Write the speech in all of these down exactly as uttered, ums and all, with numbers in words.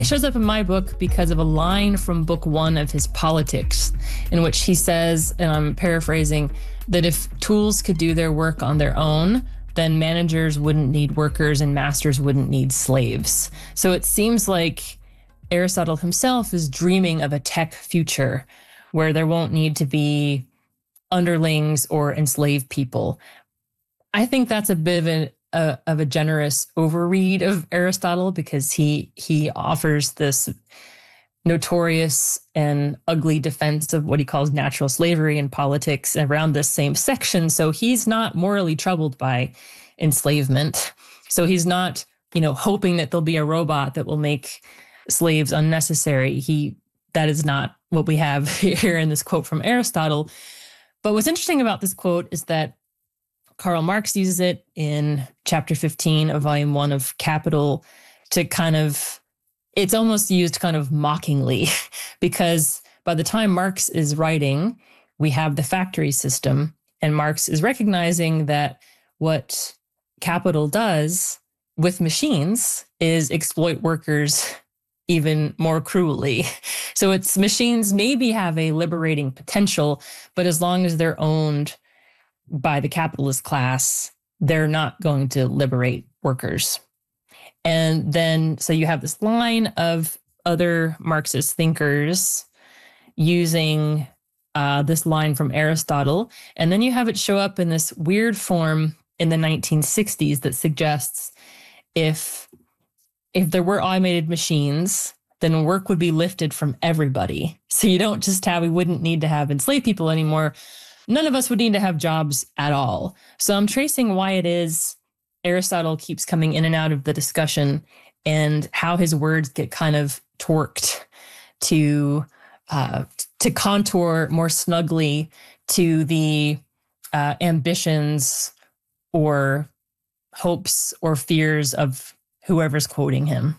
It shows up in my book because of a line from book one of his Politics, in which he says, and I'm paraphrasing, that if tools could do their work on their own, then managers wouldn't need workers and masters wouldn't need slaves. So it seems like Aristotle himself is dreaming of a tech future where there won't need to be underlings or enslaved people. I think that's a bit of a, a of a generous overread of Aristotle, because he he offers this notorious and ugly defense of what he calls natural slavery in Politics around this same section. So he's not morally troubled by enslavement. So he's not, you know, hoping that there'll be a robot that will make slaves unnecessary. He that is not what we have here in this quote from Aristotle. But what's interesting about this quote is that Karl Marx uses it in chapter fifteen of volume one of Capital to kind of, it's almost used kind of mockingly, because by the time Marx is writing, we have the factory system, and Marx is recognizing that what capital does with machines is exploit workers even more cruelly. So it's machines maybe have a liberating potential, but as long as they're owned by the capitalist class, they're not going to liberate workers. And then, so you have this line of other Marxist thinkers using uh, this line from Aristotle, and then you have it show up in this weird form in the nineteen sixties that suggests if if there were automated machines, then work would be lifted from everybody. So you don't just have, we wouldn't need to have enslaved people anymore. None of us would need to have jobs at all. So I'm tracing why it is Aristotle keeps coming in and out of the discussion, and how his words get kind of torqued to uh, to contour more snugly to the uh, ambitions or hopes or fears of whoever's quoting him.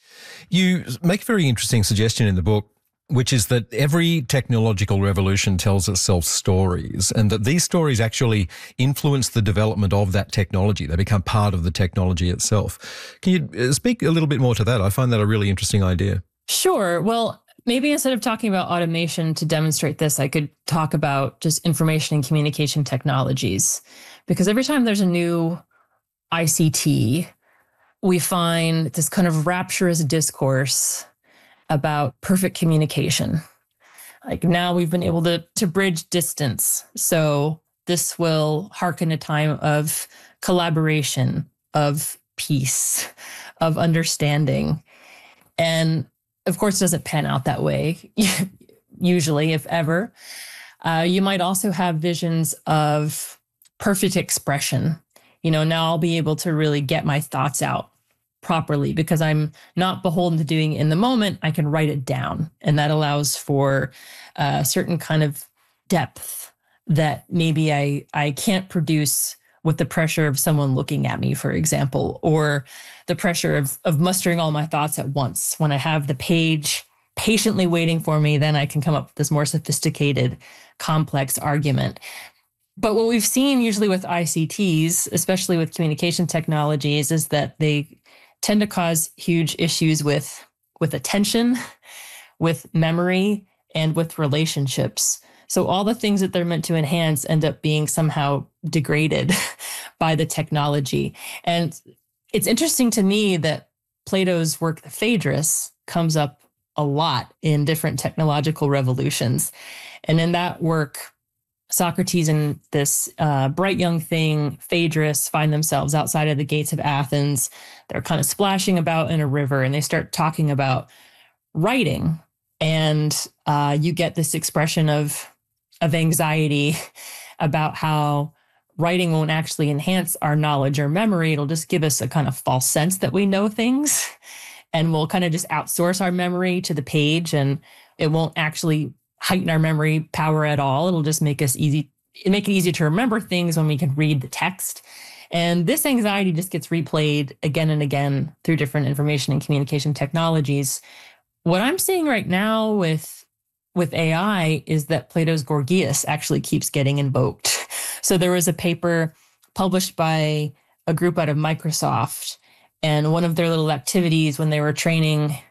You make a very interesting suggestion in the book, which is that every technological revolution tells itself stories, and that these stories actually influence the development of that technology. They become part of the technology itself. Can you speak a little bit more to that? I find that a really interesting idea. Sure. Well, maybe instead of talking about automation to demonstrate this, I could talk about just information and communication technologies. Because every time there's a new I C T, we find this kind of rapturous discourse about perfect communication. Like now we've been able to, to bridge distance. So this will harken a time of collaboration, of peace, of understanding. And of course, it doesn't pan out that way, usually, if ever. Uh, you might also have visions of perfect expression. You know, now I'll be able to really get my thoughts out properly because I'm not beholden to doing it in the moment. I can write it down, and that allows for a certain kind of depth that maybe I, I can't produce with the pressure of someone looking at me, for example, or the pressure of, of mustering all my thoughts at once. When I have the page patiently waiting for me, then I can come up with this more sophisticated, complex argument. But what we've seen usually with I C Ts, especially with communication technologies, is that they tend to cause huge issues with, with attention, with memory, and with relationships. So all the things that they're meant to enhance end up being somehow degraded by the technology. And it's interesting to me that Plato's work, The Phaedrus, comes up a lot in different technological revolutions. And in that work, Socrates and this uh, bright young thing, Phaedrus, find themselves outside of the gates of Athens. They're kind of splashing about in a river, and they start talking about writing. And uh, you get this expression of, of anxiety about how writing won't actually enhance our knowledge or memory. It'll just give us a kind of false sense that we know things. And we'll kind of just outsource our memory to the page, and it won't actually heighten our memory power at all. It'll just make us easy, make it easier to remember things when we can read the text. And this anxiety just gets replayed again and again through different information and communication technologies. What I'm seeing right now with, with A I is that Plato's Gorgias actually keeps getting invoked. So there was a paper published by a group out of Microsoft, and one of their little activities when they were training